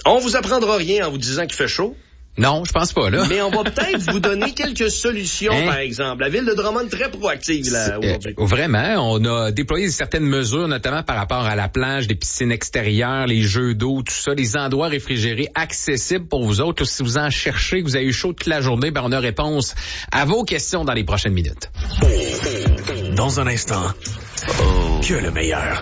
On vous apprendra rien en vous disant qu'il fait chaud. Non, je pense pas, là. Mais on va peut-être vous donner quelques solutions, par exemple. La ville de Drummond est très proactive, là, aujourd'hui. Vraiment, on a déployé certaines mesures, notamment par rapport à la plage, les piscines extérieures, les jeux d'eau, tout ça, les endroits réfrigérés accessibles pour vous autres. Si vous en cherchez, que vous avez eu chaud toute la journée, on a réponse à vos questions dans les prochaines minutes. Dans un instant, que le meilleur.